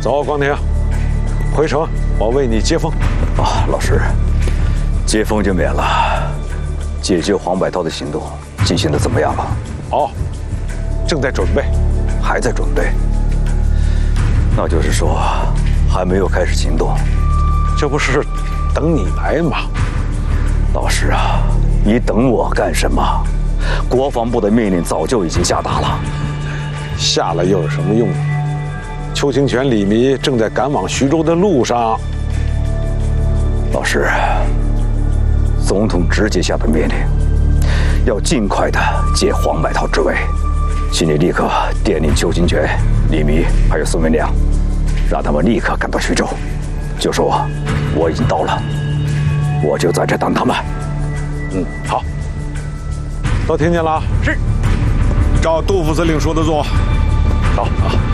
走，光庭，回城，我为你接风。 啊，老师，接风就免了。解救黄百韬的行动进行的怎么样了？ 哦，正在准备， 还在准备。那就是说，还没有开始行动。 这不是等你来吗？ 老师啊，你等我干什么？国防部的命令早就已经下达了。 下了又有什么用？邱清泉、李弥正在赶往徐州的路上。 老师，总统直接下的命令，要尽快的接黄百韬之位，请你立刻电令邱清泉、李弥还有孙文良，让他们立刻赶到徐州，就说我已经到了，我就在这等他们。 好，都听见了？ 是，照杜副司令说的做。 好啊。